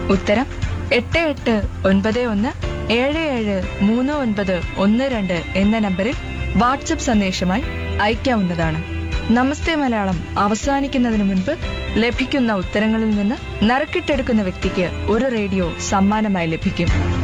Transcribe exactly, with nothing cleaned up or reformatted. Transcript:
ഉത്തരം എട്ട് എട്ട് ഒൻപത് ഒന്ന് ഏഴ് ഏഴ് മൂന്ന് ഒൻപത് ഒന്ന് രണ്ട് എന്ന നമ്പറിൽ വാട്സപ്പ് സന്ദേശമായി അയക്കാവുന്നതാണ്. നമസ്തേ മലയാളം അവസാനിക്കുന്നതിന് മുൻപ് ലഭിക്കുന്ന ഉത്തരങ്ങളിൽ നിന്ന് നറുക്കിട്ടെടുക്കുന്ന വ്യക്തിക്ക് ഒരു റേഡിയോ സമ്മാനമായി ലഭിക്കും.